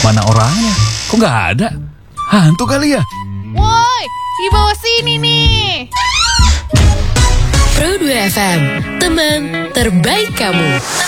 Mana orangnya? Kok nggak ada? Hantu kali ya? Woi, di bawah sini nih. Pro 2 FM, teman terbaik kamu.